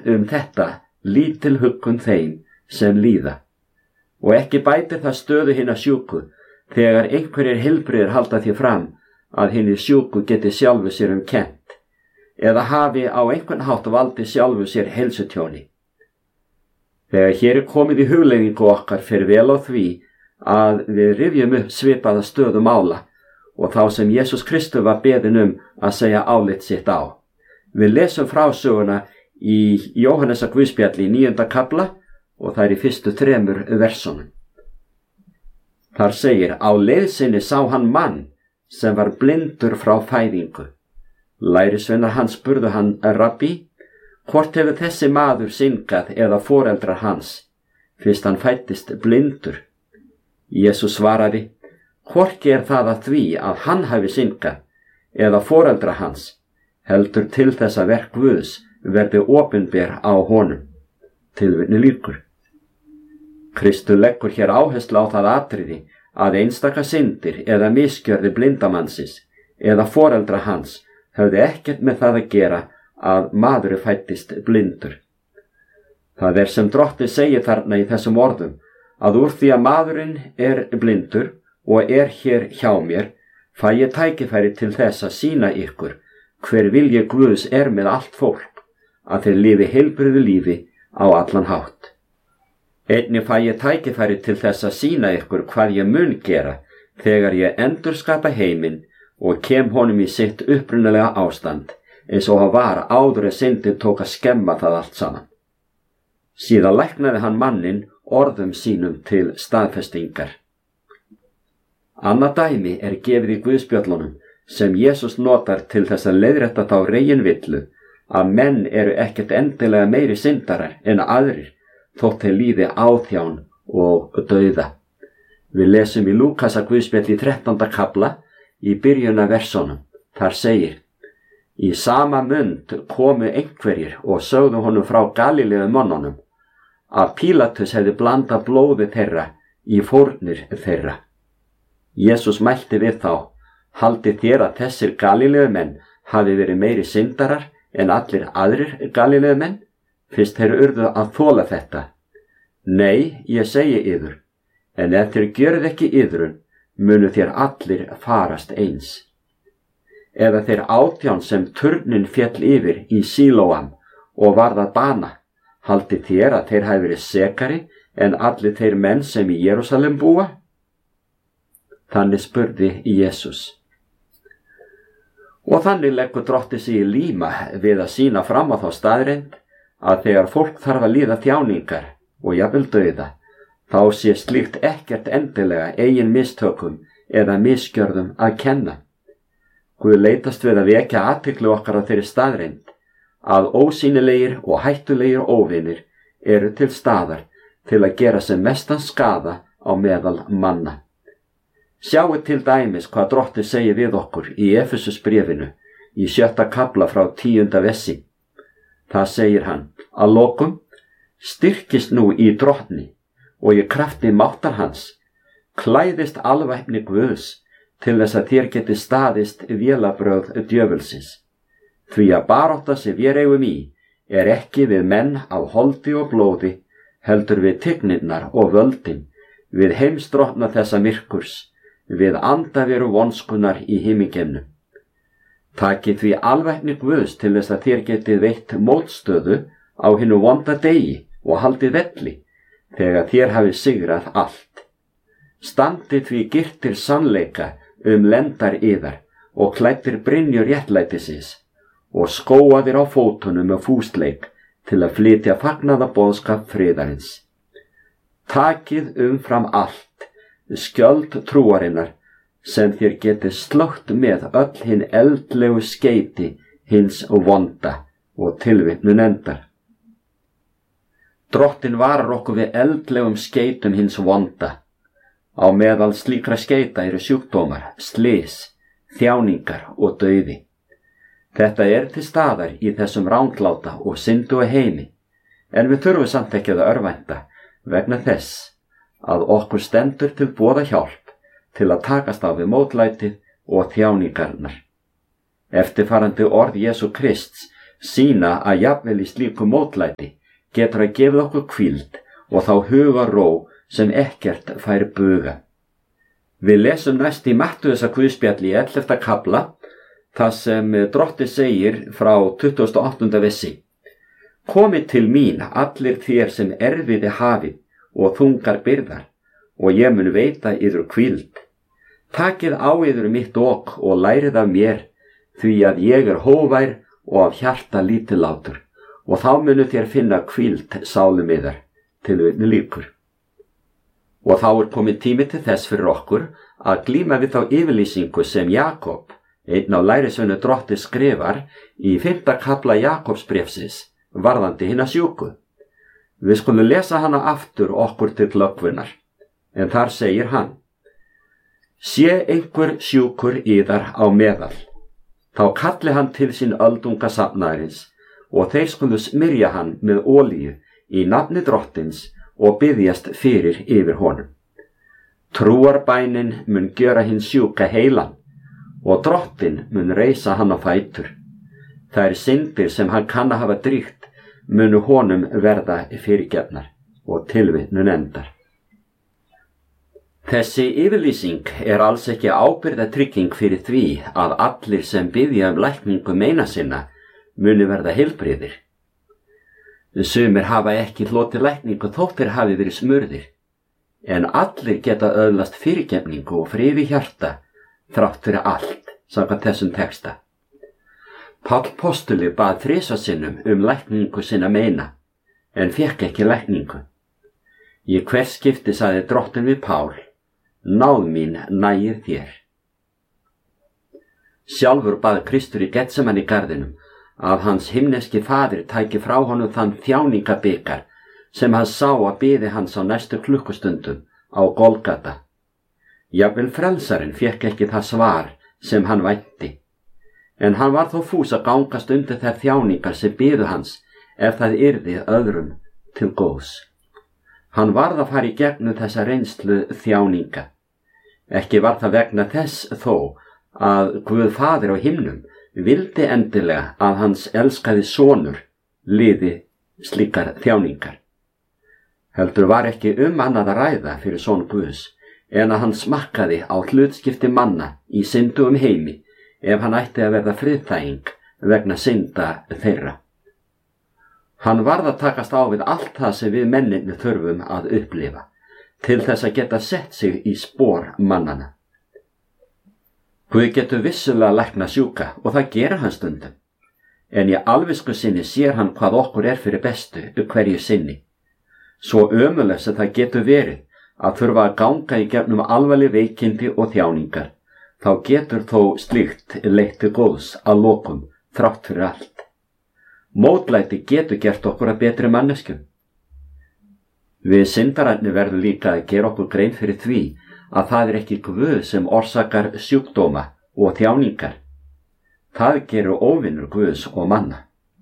þetta lítil huggun þeim sem líða. Og ekki bætir það stöðu hinna sjúku þegar einhverjir heilbrigðir halda því fram að hinni sjúku geti sjálfu sér kennt eða hafi á einhvern hátt valdi sjálfu sér heilsutjóni. Þegar hér komið í hugleiðingu okkar fer vel á því að við rifjum upp svipaða stöðu mála og þá sem Jesús Kristur var beðinn að segja álit sitt á. Við lesum frásöguna í Jóhannesar Guðspjalli í 9. kafla og það í fyrstu 3 versunum. Þar segir: á leið sinni sá hann mann sem var blindur frá fæðingu. Lærisveinar hans spurðu hann: Rabbi, hvort hefur þessi maður syngað eða foreldrar hans, fyrst hann fæddist blindur? Jesús svaraði: hvorki það að því að hann hafi syngað eða foreldrar hans, heldur til þess að verk Guðs verði opinber á honum. Tilvitnun lýkur. Kristur leggur hér áherslu á það atriði að einstaka syndir eða misgjörðir blindamannsins eða foreldra hans höfðu ekkert með það að gera að maður fæddist blindur. Það sem Drottinn segir þarna í þessum orðum, að úr því að maðurinn blindur og hér hjá mér, fæ ég tækifæri til þess að sýna ykkur hver vilji Guðs með allt fólk, að þeir lifi heilbrigðu lífi á allan hátt. Einnig fæ ég tækifæri til þess að sýna ykkur hvað ég mun gera þegar ég endurskapa heiminn og kem honum í sitt upprunalega ástand, eins og hann var áður syndin tók að skemma það allt saman. Síðan læknaði hann manninn orðum sínum til staðfestingar. Annað dæmi gefið í Guðspjöllunum sem Jesús notar til þess að leiðrétta þá reginvillu að menn ekkert endilega meiri syndarar en aðrir, þótt þeir líði áþján og dauða. Við lesum í Lúkasar Guðspjalli í 13. kafla í byrjun af versunum. Þar segir: í sama mund komu einhverjir og sögðu honum frá Galileu mönnunum að Pílatus hefði blandað blóði þeirra í fórnir þeirra. Jesús mælti við þá: haldið þér að þessir Galileumenn hafi verið meiri syndarar en allir aðrir Galileumenn, fyrst þeir urðu að þola þetta? Nei, ég segi yður, en ef þeir gjörið ekki iðrun, munu þér allir farast eins. Eða þeir 18 sem turninn féll yfir í Sílóam og varð að bana, haldið þér að þeir hafi verið sekari en allir þeir menn sem í Jerúsalem búa? Þannig spurði Jesús. Og þannig leggur Drottinn sig í líma við að sýna fram á þá staðreynd að þegar fólk þarf að líða þjáningar og jafnvel dauða, þá sé slíkt ekkert endilega eigin mistökum eða misgjörðum að kenna. Guð leitast við að vekja athygli okkar á þeirri staðreynd að ósýnilegir og hættulegir óvinir til staðar til að gera sem mestan skaða á meðal manna. Sjáu til dæmis hvað Drottinn segir við okkur í Efesusbréfinu í 7. kafla frá 10. versi. Það segir hann: að lokum, styrkist nú í Drottni og í krafti máttar hans, klæðist alvæpni Guðs til þess að þér geti staðist vélabrögð djöfulsins. Því að barátta sem við eigum í ekki við menn af holdi og blóði, heldur við tignirnar og völdin, við heimsdrottna þessa myrkurs, við andaveru vonskunnar í himingeimnum. Takið því alvæpni Guðs til þess að þér getið veitt mótstöðu á hinu vonda degi og haldið velli, þegar þér hafið sigrað allt. Standið því girtir sannleika lendar yðar og klæddir brynjur réttlætisins og skóaðir á fótunum með fúsleik til að flytja fagnaðarboðskap friðarins. Takið umfram allt skjöld trúarinnar, sem þér getið slögt með öll hinn eldlegu skeyti hins vonda, og tilvitnun endar. Drottinn varar okkur við eldlegum skeytum hins vonda. Á meðal slíkra skeyta sjúkdómar, slys, þjáningar og dauði. Þetta til staðar í þessum rángláta og synduga heimi, en við þurfum samt ekki að örvænta vegna þess að okkur stendur til boða hjálp til að takast á við mótlætið og þjáningarnar. Eftirfarandi orð Jesú Krists sýna að jafnvel í slíku mótlæti getur að gefa okkur hvíld og þá hugarró sem ekkert fær buga. Við lesum næst í Mattheusar guðspjalli í 11. kafla þar sem Drottinn segir frá 28. versi: Komið til mín allir þér sem erfiði hafið og þungar byrðar, og ég mun veita yður hvíld. Takið á yður mitt ok og lærið af mér, því að ég er hógvær og af hjarta lítillátur, og þá munu þér finna hvíld sálum yðar. Tilvitnun lýkur. Og þá er kominn tími til þess fyrir okkur að glíma við þá yfirlýsingu sem Jakob, einn af lærisveinum Drottins, skrifar í 5. kafla Jakobsbréfsins varðandi hina sjúku. Við skulum lesa hana aftur okkur til glöggvunar, en þar segir hann: Sé einhver sjúkur yðar á meðal, þá kalli hann til sín öldunga safnaðarins, og þeir skulu smyrja hann með olíu í nafni Drottins og biðjast fyrir yfir honum. Trúarbænin mun gjöra hinn sjúka heilan, og Drottinn mun reisa hann á fætur. Þær syndir sem hann kann að hafa dríkt munu honum verða fyrirgefnar. Og tilvitnun endar. Þessi yfirlýsing er alls ekki ábyrgðartrygging fyrir því að allir sem biðja lækningu meina sinna muni verða heilbrigðir. Sumir hafa ekki hlotið lækningu þótt þeir hafi verið smurðir, en allir geta öðlast fyrirgefningu og frið í hjarta þrátt fyrir allt, samkvæmt þessum texta. Páll postuli bað 3 sinnum lækningu sinna meina, en fékk ekki lækningu. Í hvers skipti sagði Drottinn við Pál: Náð mín nægir þér. Sjálfur bað Kristur í Getsemani garðinum að hans himneski faðir tæki frá honum þann þjáningabikar sem hann sá að biði hans á næstu klukkustundum á Golgata. Jafnvel frelsarinn fékk ekki það svar sem hann vænti, en hann var þó fús að gangast undir þær þjáningar sem biðu hans ef það yrði öðrum til góðs. Hann varð að fara í gegnum þessa reynslu þjáninga. Ekki var það vegna þess þó að Guð faðir á himnum vildi endilega að hans elskaði sonur liði slíkar þjáningar. Heldur var ekki annað að ræða fyrir son Guðs en að hann smakkaði á hlutskipti manna í syndugum heimi ef hann ætti að verða friðþæging vegna synda þeirra. Hann varð að takast á við allt það sem við mennirnir þurfum að upplifa til þess að geta sett sig í spor mannana. Guð getur vissulega lækna sjúka og það gerir hann stundum, en í alvisku sinni sér hann hvað okkur er fyrir bestu hverju sinni. Svo ömurlegt sem það getur verið að þurfa að ganga í gegnum alvarleg veikindi og þjáningar, þá getur þó slíkt leitt til góðs að lokum þrátt fyrir allt. Mótlæti getur gert okkur að betri manneskjum. Við syndararnir verðum líka að gera okkur grein fyrir því að það er ekki Guð sem orsakar sjúkdóma og þjáningar. Það gerur óvinur Guðs og manna.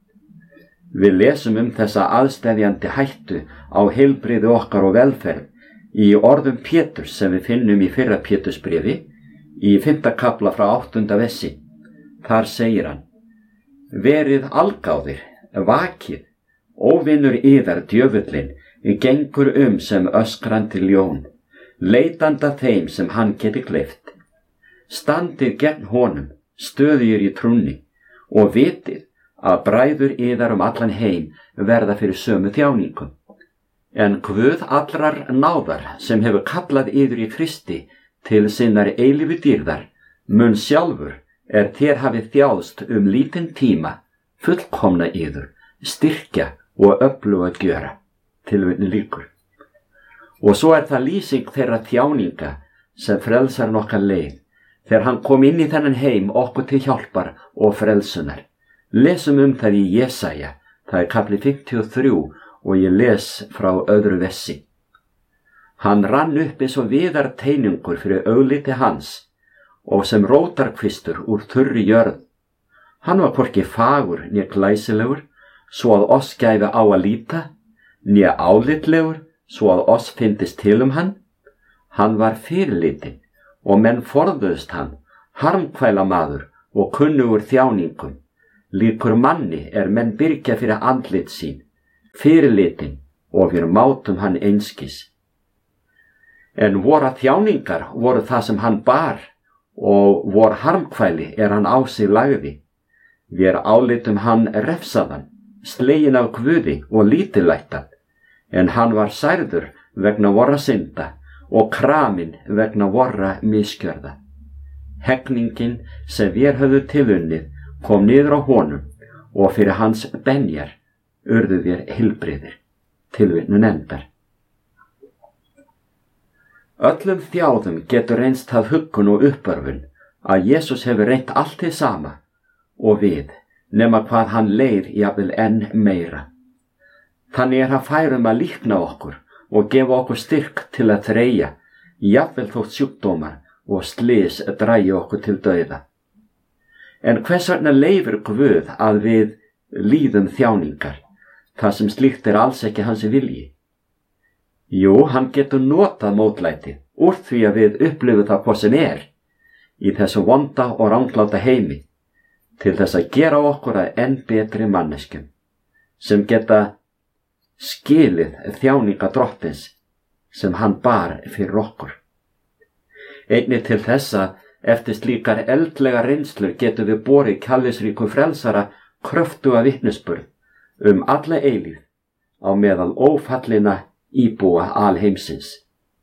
Við lesum þessa aðsteðjandi hættu á heilbrigði okkar og velferð í orðum Péturs sem við finnum í 1. Pétursbréfi í 5. kafla frá 8. versi. Þar segir hann: Verið algáðir, vakið, óvinur yðar djöfullinn gengur sem öskrandi ljón, leitanda þeim sem hann geti gleypt. Standið gegn honum, stöðugir í trúnni, og vitið að bræður yðar allan heim verða fyrir sömu þjáningum. En Guð allrar náðar sem hefur kallað yður í Kristi til sinnar eilífu dýrðar mun sjálfur þér hafið þjáðst lítinn tíma fullkomna yður, styrkja og öfluga gjöra. Tilvitnun lýkur. Og svo það lýsing þeirra þjáninga sem frelsarinn okkar leið þegar hann kom inn í þennan heim okkur til hjálpar og frelsunar. Lesum það í Jesaja, það kafli 53 og ég les frá öðru versi. Hann rann upp eins og viðar teiningur fyrir augliti hans og sem rótarkvistur úr þurri jörð. Hann var hvorki fagur né glæsilegur, svo að oss gæfi á að líta, né álitlegur, svo að oss fyndist til hann. Hann var fyrirlitin og menn forðuðust hann, harmkvæla maður og kunnugur þjáningum, líkur manni menn byrgja fyrir andlit sín, fyrirlitin og við mátum hann einskis. En vora þjáningar voru það sem hann bar og vor harmkvæli hann á sig lagði. Við álitum hann refsaðan, sleginn af Guði og lítillættan, en hann var særður vegna vorra synda og kraminn vegna vorra misgjörða. Hegningin sem við höfðu tilunnið kom niður á honum og fyrir hans benjar urðu við heilbrigðir. Tilvitnun endar. Öllum þjáðum getur reynst það huggun og uppörfun að Jesús hefur reynt allt hið sama og við, nema hvað hann leið jafnvel enn meira. Þannig hann fær að líkna okkur og gefa okkur styrk til að þreyja, jafnvel þótt sjúkdómar og slys dragi okkur til dauða. En hvers vegna leyfir Guð að við líðum þjáningar, það sem slíkt alls ekki hans vilji? Jú, hann getur notað mótlætið úr því að við upplifum það hvað sem í þessu vonda og rangláta heimi, til þess að gera okkur að enn betri manneskjum, sem geta skilið þjáninga drottins sem hann bar fyrir okkur. Einnig til þessa, eftir slíkar eldlegar reynslur getum við borið kærleiksríkum frelsara kröftuga vitnisburð alla eilífð á meðal ófallina íbúa alheimsins.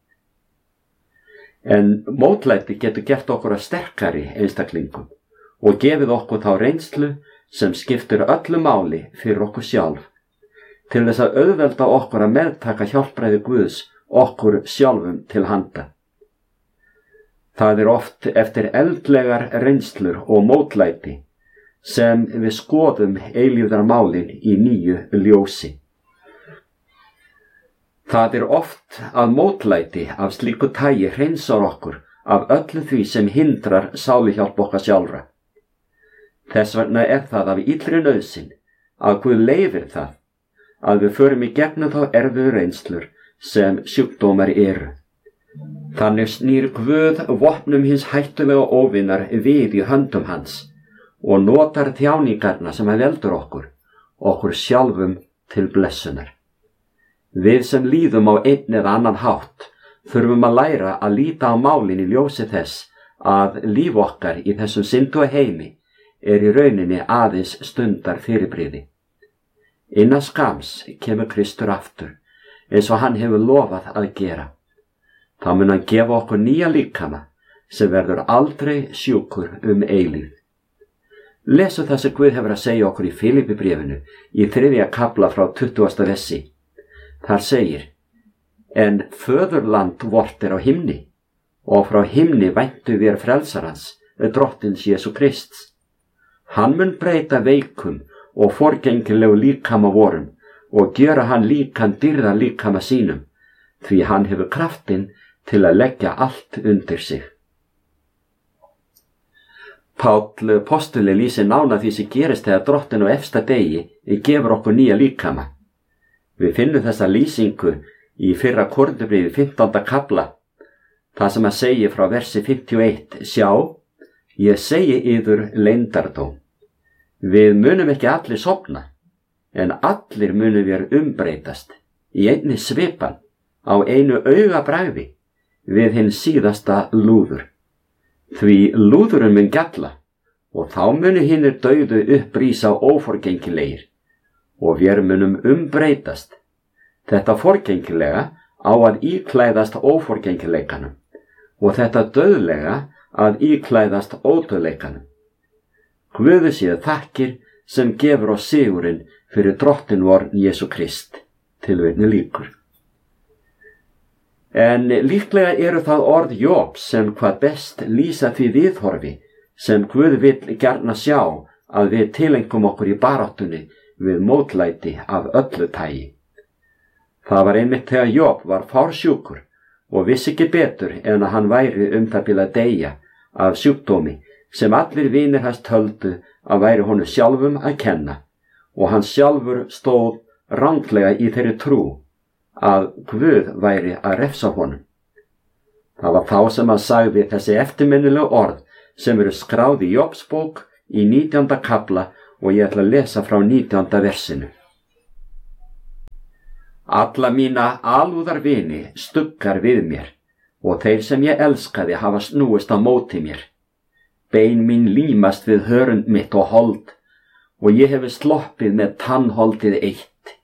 En mótlæti getur gert okkur að sterkari einstaklingum og gefið okkur þá reynslu sem skiptir öllu máli fyrir okkur sjálf, til þess að auðvelda okkur að meðtaka hjálpræði Guðs okkur sjálfum til handa. Það oft eftir eldlegar reynslur og mótlæti sem við skoðum eilífðarmálin í nýju ljósi. Það oft að mótlæti af slíku tagi hreinsar okkur af öllu því sem hindrar sáluhjálp okkar sjálfra. Þess vegna það af illri nauðsyn að Guð leyfir það að við förum í gegnum þá erfiðu reynslur sem sjúkdómar eru. Þannig snýr Guð vopnum hins hættulega óvinar við í höndum hans og notar þjáningarna sem hann veldur okkur sjálfum til blessunar. Við sem líðum á einn eða annan hátt þurfum að læra að líta á málin í ljósi þess að líf okkar í þessum syndu heimi í rauninni aðeins stundar fyrirbrigði. Innan skams kemur Kristur aftur, eins og hann hefur lofað að gera. Þá mun hann gefa okkur nýja líkama sem verður aldrei sjúkur eilífð. Lesu það sem Guð hefur að segja okkur í Filippibréfinu í 3. kafla frá 20. versi. Þar segir: En föðurland vort á himni, og frá himni væntu við frelsarans, drottins Jesú Krists. Hann mun breyta veikum og forgengilegu líkama vorum og gjöra hann líkan dýrða líkama sínum, því hann hefur kraftinn til að leggja allt undir sig. Páll postuli lýsir nánar því sem gerist þegar drottin á efsta degi gefur okkur nýja líkama. Við finnum þessa lýsingu í 1. Korinthubréfi 15. kafla, það sem að segja frá versi 51, sjá, ég segi yður leyndardóm. Við munum ekki allir sofna, en allir munum við umbreytast í einni svipan á einu augabragði við hinn síðasta lúður. Því lúðurinn mun gjalla og þá munu hinnir dauðu upprísa óforgengilegir og við munum umbreytast. Þetta forgengilega á að íklæðast óforgengileikanum og þetta dauðlega að íklæðast ódauðleikanum. Guði séu þakkir sem gefur oss sigurinn fyrir drottin vor Jesú Krist. Tilvitnun lýkur. En líklega eru það orð Jóbs sem hvað best lýsa því viðhorfi sem Guð vill gjarna sjá að við tilengum okkur í baráttunni við mótlæti af öllu tagi. Það var einmitt þegar Job var fársjúkur og vissi ekki betur en að hann væri það bil að deyja af sjúkdómi sem allir vinir hans töldu að væri honum sjálfum að kenna og hann sjálfur stóð ranglega í þeirri trú að Guð væri að refsa honum. Það var þá sem hann sagði þessi eftirminnilegu orð sem eru skráð í Jobs bók í 19. kafla og ég ætla að lesa frá 19. versinu. Alla mína alúðarvini stuggar við mér og þeir sem ég elskaði hafa snúist á móti mér. Bein mín límast við hörund mitt og hold og ég hefi sloppið með tannholdið eitt.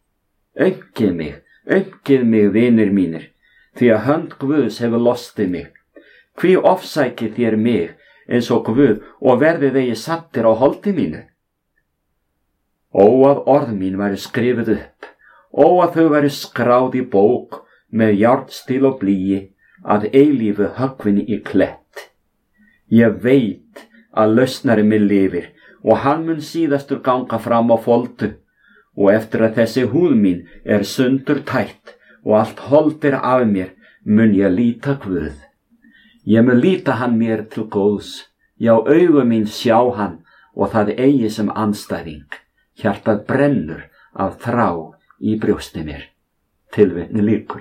Öngið mig vinir mínir, því að hönd Guðs hefur lostið mig. Hví ofsækið þér mig eins og Guð og verðið eigi sattir á holdi mínu? Ó að orð mín væri skrifuð upp, ó að þau væri skráð í bók með járnstíl og blýi, að eilífu höggvin í klett. Ég veit að lausnari minn lifir og hann mun síðastur ganga fram á foldu, og eftir að þessi húð mín er sundur tætt og allt hold er af mér, mun ég líta Guð. Ég mun líta hann mér til góðs, já augu mín sjá hann og það eigi sem andstæðing. Hjartað brennur af þrá í brjósti mér. Tilvitni lýkur.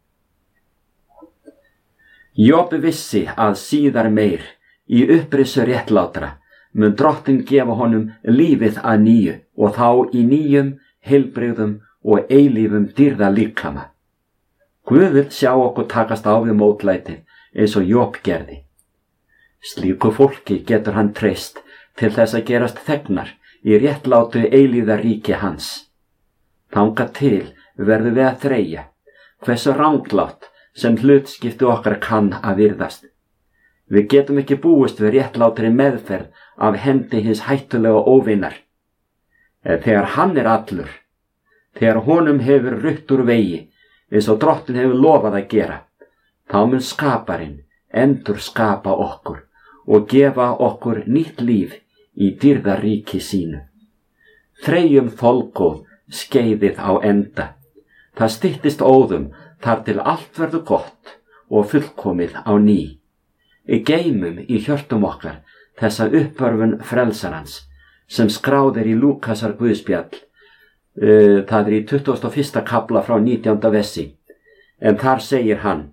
Job vissi að síðar meir í upprisu réttlátra mun Drottinn gefa honum lífið að nýju og þá í nýjum, heilbrigðum og eilífum dýrða líkama. Guð vill sjá okkur takast á við mótlætið eins og Job gerði. Slíku fólki getur hann treyst til þess að gerast þegnar í réttlátu eilíða ríki hans. Þangað til verðum við að þreyja hversu ranglátt sem hlutskipti okkar kann að virðast. Við getum ekki búist við réttlátri meðferð af hendi hins hættulega óvinar. Þegar hann er allur, þegar honum hefur rutt úr vegi, eins og Drottinn hefur lofað að gera, þá mun skaparinn endur skapa okkur og gefa okkur nýtt líf í dýrðaríki sínu. Þreyjum þolgóð skeiðið á enda. Það styttist óðum þar til allt verður gott og fullkomið á ný. Geymum í hjörtum okkar þessa uppörfun frelsarans sem skráð er í Lúkasar guðspjall. Það er í 21. kafla frá 19. versi. En þar segir hann: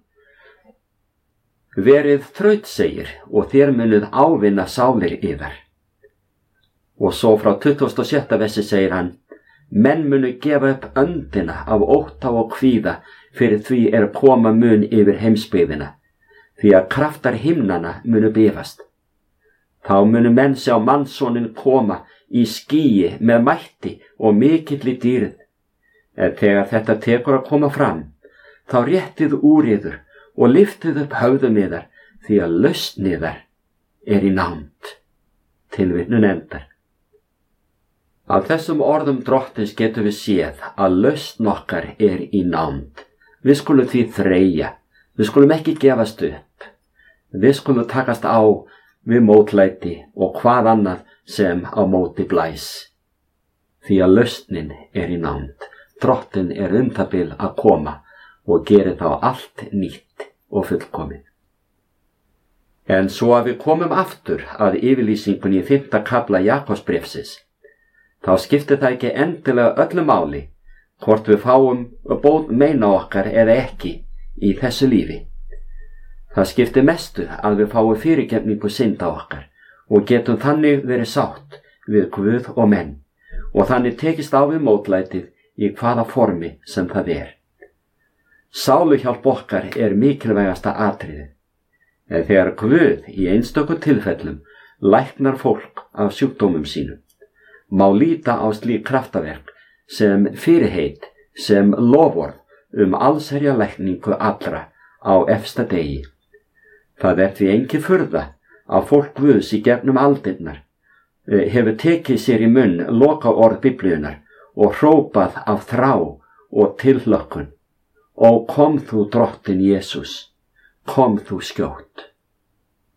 Verið þrautsegir og þér munuð ávinna sálir yðar. Og svo frá 26. versi segir hann: Menn munu gefa upp öndina af ótta og kvíða fyrir því koma mun yfir heimsbyggðina, því að kraftar himnanna munu bifast. Þá munu menn sjá mannssoninn koma í skýi með mætti og mikilli dýrð. En þegar þetta tekur að koma fram, þá réttið úr yður og lyftið upp höfðum yðar, því að lausn yðar í nánd. Tilvitnun endar. Af þessum orðum Drottins getum við séð að lausn okkar í nánd. Við skulum því þreyja, við skulum ekki gefast upp. Við skulum takast á við mótlæti og hvað annað sem á móti blæs. Því að lausnin í nánd. Drottinn það bil að koma og gerir þá allt nýtt og fullkomið. En svo að við komum aftur að yfirlýsingunni í 5. kafla Jakobsbréfsins, þá skiptir það ekki endilega öllu máli hvort við fáum meina okkar eða ekki í þessu lífi. Það skiptir mestu að við fáum fyrirgefningu synda okkar og getum þannig verið sátt við Guð og menn og þannig tekist á við mótlætið í hvaða formi sem það Sáluhjálp okkar mikilvægasta atriðið. En þegar Guð í einstökum tilfellum læknar fólk af sjúkdómum sínum, má líta á slík kraftaverk sem fyrirheit, sem loforð allsherja lækningu allra á efsta degi. Það því engin furða að fólk Guðs í gegnum aldirnar hefur tekið sér í munn lokaorð Biblíunnar og hrópað af þrá og tilhlökkun: Ó, kom þú Drottinn Jesús, kom þú skjótt.